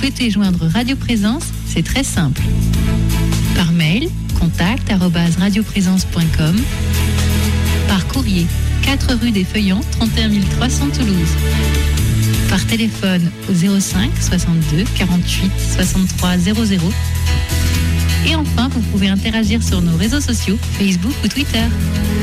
souhaitez joindre Radio Présence, c'est très simple. Par mail, contact@radioprésence.com. Par courrier, 4 rue des Feuillants, 31 300 Toulouse. Par téléphone au 05 62 48 63 00. Et enfin, vous pouvez interagir sur nos réseaux sociaux, Facebook ou Twitter.